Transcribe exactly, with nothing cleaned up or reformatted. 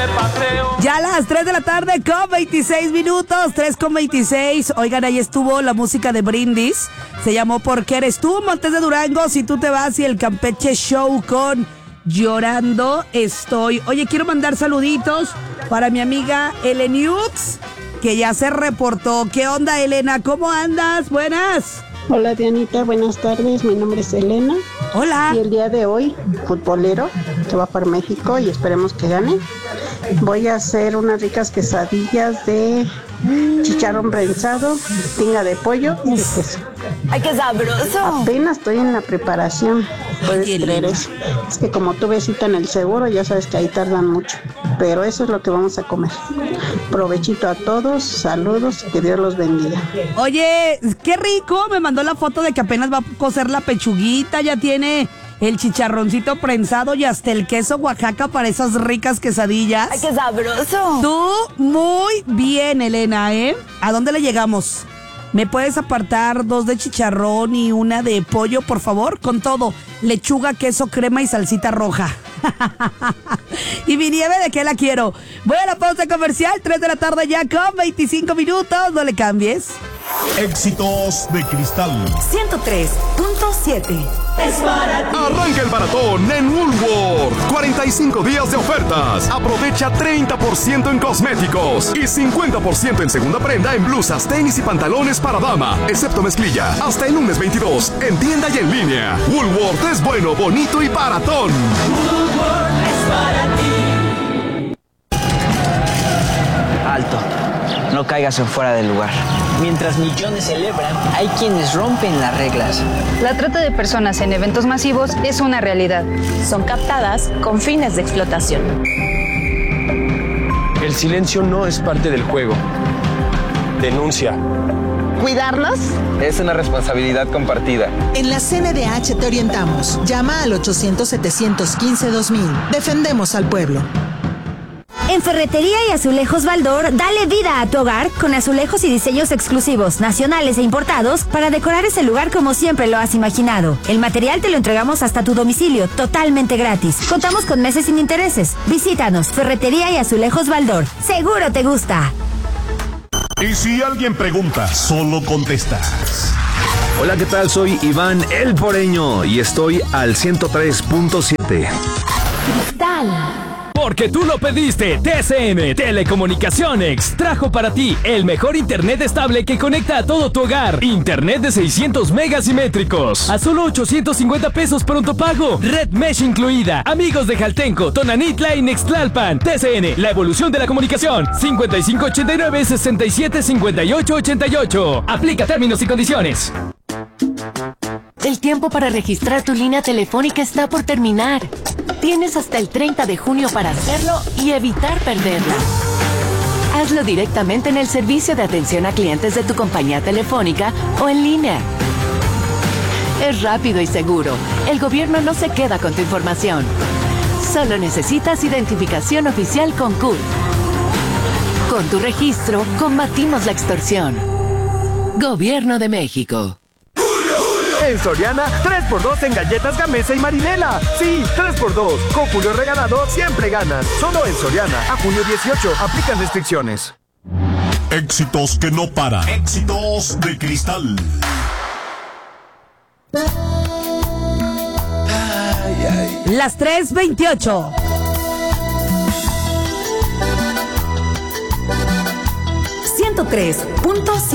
Ya a las tres de la tarde con veintiséis minutos, tres con veintiséis. Oigan, ahí estuvo la música de Brindis. Se llamó Porque Eres Tú, Montes de Durango, Si Tú Te Vas y el Campeche Show con Llorando Estoy. Oye, quiero mandar saluditos para mi amiga Eleniux, que ya se reportó. ¿Qué onda, Elena? ¿Cómo andas? Buenas. Hola Dianita, buenas tardes, mi nombre es Elena. Hola. Y el día de hoy, futbolero, que va para México y esperemos que gane, voy a hacer unas ricas quesadillas de chicharrón prensado, tinga de pollo y de queso. ¡Ay, qué sabroso! Apenas estoy en la preparación, puedes creer eso. Es que como tuve cita en el seguro, ya sabes que ahí tardan mucho. Pero eso es lo que vamos a comer. Provechito a todos, saludos y que Dios los bendiga. Oye, qué rico, me mandó la foto de que apenas va a cocer la pechuguita, ya tiene el chicharroncito prensado y hasta el queso Oaxaca para esas ricas quesadillas. ¡Ay, qué sabroso! Tú, muy bien, Elena, ¿eh? ¿A dónde le llegamos? ¿Me puedes apartar dos de chicharrón y una de pollo, por favor? Con todo, lechuga, queso, crema y salsita roja. Y mi nieve, ¿de qué la quiero? Voy a la pausa comercial, tres de la tarde ya con veinticinco minutos, no le cambies. Éxitos de Cristal ciento tres punto siete. Es para ti. Arranca el maratón en Woolworth. cuarenta y cinco días de ofertas. Aprovecha treinta por ciento en cosméticos y cincuenta por ciento en segunda prenda en blusas, tenis y pantalones para dama, excepto mezclilla. Hasta el lunes veintidós, en tienda y en línea. Woolworth es bueno, bonito y baratón. Woolworth es para ti. Alto. No caigas en fuera del lugar. Mientras millones celebran, hay quienes rompen las reglas. La trata de personas en eventos masivos es una realidad. Son captadas con fines de explotación. El silencio no es parte del juego. Denuncia. ¿Cuidarnos? Es una responsabilidad compartida. En la C N D H te orientamos. Llama al ochocientos, setecientos quince, dos mil. Defendemos al pueblo. En Ferretería y Azulejos Baldor, dale vida a tu hogar con azulejos y diseños exclusivos, nacionales e importados, para decorar ese lugar como siempre lo has imaginado. El material te lo entregamos hasta tu domicilio, totalmente gratis. Contamos con meses sin intereses. Visítanos, Ferretería y Azulejos Baldor. Seguro te gusta. Y si alguien pregunta, solo contestas. Hola, ¿qué tal? Soy Iván El Poreño y estoy al ciento tres punto siete. Cristal. Porque tú lo pediste, T C N Telecomunicaciones trajo para ti el mejor internet estable que conecta a todo tu hogar. Internet de seiscientos megas simétricos a solo ochocientos cincuenta pesos pronto pago. Red Mesh incluida. Amigos de Jaltenco, Tonanitla y Nextlalpan. T C N, la evolución de la comunicación. cincuenta y cinco ochenta y nueve, sesenta y siete, cincuenta y ocho ochenta y ocho. Aplica términos y condiciones. El tiempo para registrar tu línea telefónica está por terminar. Tienes hasta el treinta de junio para hacerlo y evitar perderla. Hazlo directamente en el servicio de atención a clientes de tu compañía telefónica o en línea. Es rápido y seguro. El gobierno no se queda con tu información. Solo necesitas identificación oficial con C U R. Con tu registro, combatimos la extorsión. Gobierno de México. En Soriana, tres por dos en galletas Gamesa y Marinela. Sí, tres por dos. Con Julio regalado, siempre ganas. Solo en Soriana. A junio dieciocho. Aplican restricciones. Éxitos que no paran. Éxitos de Cristal. Ay, ay. Las tres veintiocho. ciento tres punto siete.